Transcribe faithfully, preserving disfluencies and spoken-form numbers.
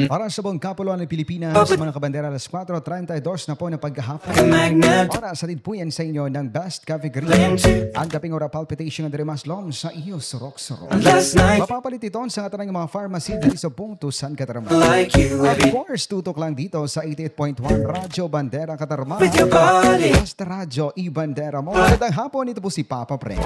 Para sa buong kapuluan ng Pilipinas, mga kabandera, alas kwatro trentadós na po na paghahapon. Oras sa po yan sa inyo ng Best Cafe Green. Ang kaping ora palpitation ng Dremaslom sa iyo, surok-surok. Mapapalit ito sa ating mga pharmacy dahil sa punto San Catarama. Of course, tutok lang dito sa eighty-eight point one Radyo Bandera Catarama. Basta Radyo I-Bandera mo. Magandang hapon, ito po si Papa Pre.